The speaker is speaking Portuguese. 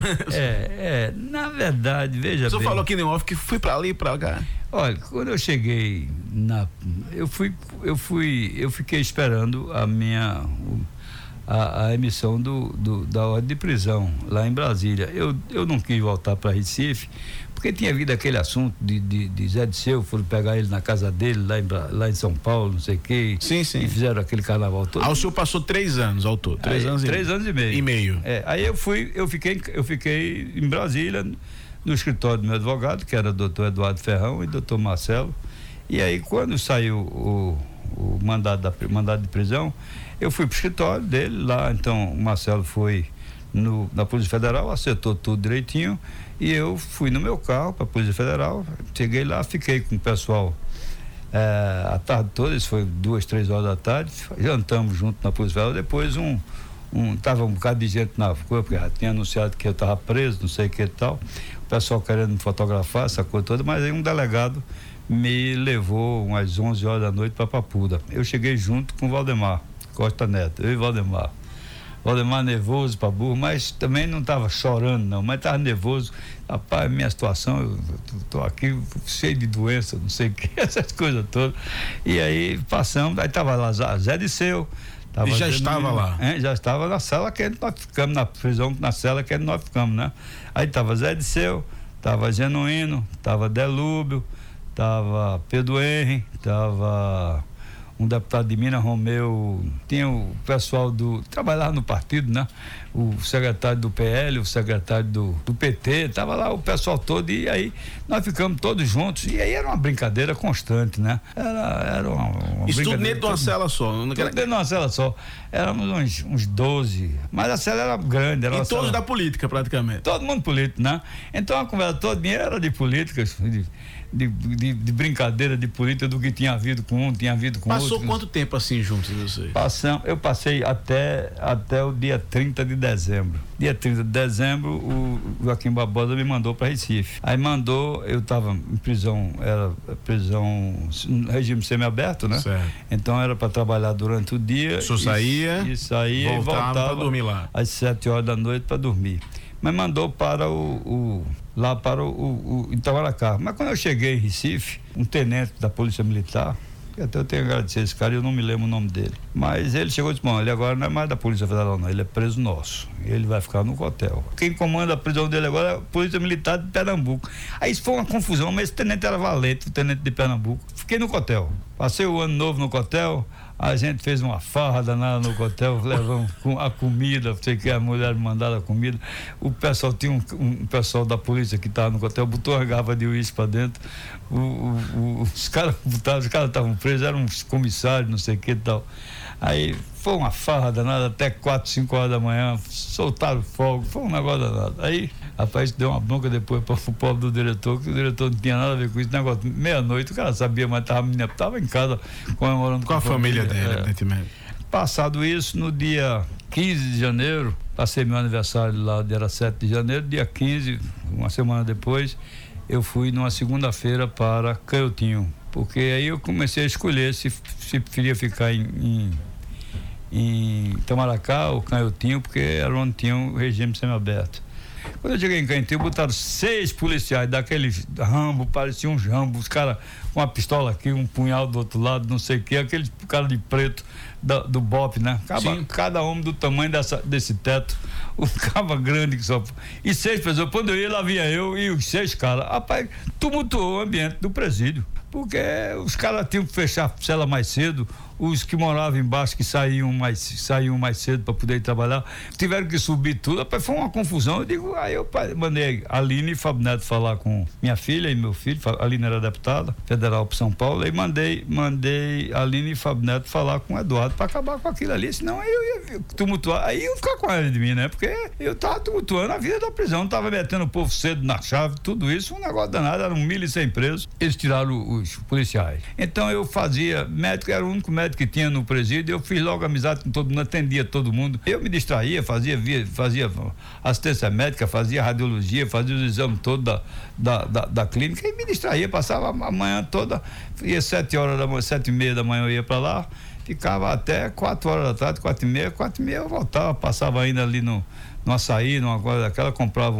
Na verdade, veja bem. O senhor falou aqui no off que fui pra ali e pra cá. Olha, quando eu cheguei eu fiquei esperando a emissão da ordem de prisão lá em Brasília. Eu não quis voltar para Recife, porque tinha havido aquele assunto de Zé Disseu, foram pegar ele na casa dele, lá em São Paulo, não sei o quê. Sim. E fizeram aquele carnaval todo. O senhor passou 3 anos ao todo. 3 anos e meio. E meio. Aí eu fiquei em Brasília, no escritório do meu advogado, que era o doutor Eduardo Ferrão e doutor Marcelo. E aí, quando saiu o mandado de prisão, eu fui pro escritório dele lá. Então o Marcelo foi na Polícia Federal, acertou tudo direitinho, e eu fui no meu carro para a Polícia Federal. Cheguei lá, fiquei com o pessoal a tarde toda, isso foi 2, 3 horas da tarde, jantamos junto na Polícia Federal. Depois tava um bocado de gente na rua, porque já tinha anunciado que eu estava preso, não sei o que e tal, o pessoal querendo me fotografar, essa coisa toda, mas aí um delegado me levou umas 11 horas da noite para Papuda. Eu cheguei junto com o Valdemar Costa Neto, eu e Valdemar nervoso pra burro, mas também não estava chorando não, mas estava nervoso. Rapaz, minha situação, eu tô aqui cheio de doença, não sei o que, essas coisas todas. E aí passamos, aí estava lá Zé Disseu. E já estava lá? Já estava na cela que nós ficamos, na prisão, na cela que nós ficamos, né? Aí estava Zé Disseu, estava Genuíno, estava Delúbio, estava Pedro Henry, estava um deputado de Minas, Romeu, tinha o pessoal trabalhava no partido, né? O secretário do PL, o secretário do PT, tava lá o pessoal todo, e aí nós ficamos todos juntos, e aí era uma brincadeira constante, né? Era uma isso tudo dentro de uma cela só? Tudo dentro de uma cela só. Éramos uns 12, mas a cela era grande. E todos da política, praticamente? Todo mundo político, né? Então a conversa toda era de política, de brincadeira de política, do que tinha havido com um, tinha havido com outro. Passou quanto tempo assim juntos vocês? Eu passei até o dia 30 de dezembro. Dia 30 de dezembro, o Joaquim Barbosa me mandou para Recife. Aí eu estava em prisão, era prisão, regime semiaberto, né? Certo. Então era para trabalhar durante o dia. O senhor saía e voltava para dormir lá. Às 7 horas da noite para dormir. Mas mandou para lá para o Itamaracá. Mas quando eu cheguei em Recife, um tenente da Polícia Militar, que até eu tenho que agradecer esse cara, eu não me lembro o nome dele, mas ele chegou e disse: bom, ele agora não é mais da Polícia Federal não, ele é preso nosso, ele vai ficar no hotel. Quem comanda a prisão dele agora é a Polícia Militar de Pernambuco. Aí isso foi uma confusão, mas esse tenente era valente, o tenente de Pernambuco. Fiquei no hotel, passei o ano novo no hotel. A gente fez uma farra danada no hotel, levamos a comida, sei que a mulher mandaram a comida. O pessoal, tinha um pessoal da polícia que estava no hotel, botou uma garrafa de uísque para dentro. Os caras estavam presos, eram uns comissários, não sei o que e tal. Aí foi uma farra danada até 4, 5 horas da manhã, soltaram fogo, foi um negócio danado. Aí, rapaz, deu uma bronca depois para o pobre do diretor, que o diretor não tinha nada a ver com isso, negócio, meia-noite, o cara sabia, mas estava em casa comemorando com a família dele, evidentemente. Passado isso, no dia 15 de janeiro, passei meu aniversário lá, era 7 de janeiro, dia 15, uma semana depois, eu fui numa segunda-feira para Canhotinho, porque aí eu comecei a escolher se preferia ficar em Itamaracá ou Canhotinho, porque era onde tinha o regime semiaberto. Quando eu cheguei em Canhotinho, botaram 6 policiais daqueles Rambo, pareciam uns Rambo, os caras com uma pistola aqui, um punhal do outro lado, não sei o que, aquele cara de preto do BOP, né? Cada homem do tamanho desse teto, um caba grande que só. E 6 pessoas, quando eu ia, lá vinha eu e os 6 caras. Rapaz, tumultuou o ambiente do presídio, porque os caras tinham que fechar a cela mais cedo, os que moravam embaixo, que saíam mais cedo para poder ir trabalhar, tiveram que subir tudo. Rapaz, foi uma confusão. Eu digo, aí eu mandei a Aline e Fábio Neto falar com minha filha e meu filho. A Aline era deputada federal para São Paulo, aí mandei a Aline e Fábio Neto falar com o Eduardo para acabar com aquilo ali, senão eu ia tumultuar, aí iam ficar com raiva de mim, né? Porque eu tava tumultuando a vida da prisão, tava metendo o povo cedo na chave, tudo isso, um negócio danado, eram 1.100 presos, eles tiraram os policiais. Então eu fazia, médico, era o único médico que tinha no presídio, eu fiz logo amizade com todo mundo, atendia todo mundo, eu me distraía, fazia assistência médica, fazia radiologia, fazia os exames todos da clínica e me distraía, passava a manhã toda, ia 7h30 da manhã eu ia para lá, ficava até 4 horas da tarde, 4h30 eu voltava, passava ainda ali no açaí, numa coisa daquela, comprava